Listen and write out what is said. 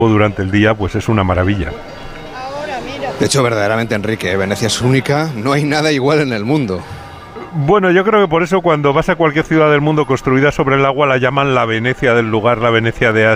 durante el día, pues es una maravilla. De hecho, verdaderamente, Enrique, Venecia es única, no hay nada igual en el mundo. Bueno, yo creo que por eso cuando vas a cualquier ciudad del mundo construida sobre el agua la llaman la Venecia del lugar, la Venecia de